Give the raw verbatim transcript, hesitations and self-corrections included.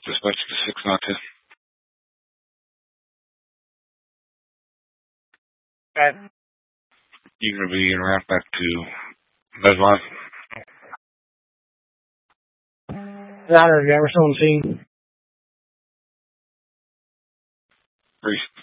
Dispatch to six nine two. Okay. You're going to be around back to Medline. Louder, you ever still on the scene? Three